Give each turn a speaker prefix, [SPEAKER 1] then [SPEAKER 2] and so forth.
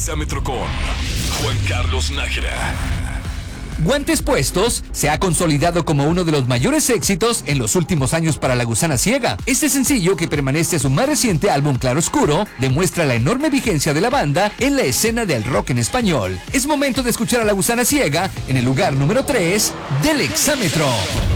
[SPEAKER 1] Exámetro con Juan Carlos Nájera.
[SPEAKER 2] Guantes Puestos se ha consolidado como uno de los mayores éxitos en los últimos años para La Gusana Ciega. Este sencillo, que permanece su más reciente álbum Claroscuro, demuestra la enorme vigencia de la banda en la escena del rock en español. Es momento de escuchar a La Gusana Ciega en el lugar número 3 del Exámetro.